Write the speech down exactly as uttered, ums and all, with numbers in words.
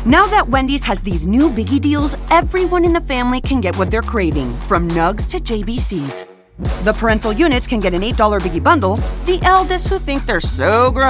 Now that Wendy's has these new biggie deals, everyone in the family can get what they're craving, from nugs to J B Cs. The parental units can get an eight dollar biggie bundle. The eldest who think they're so grown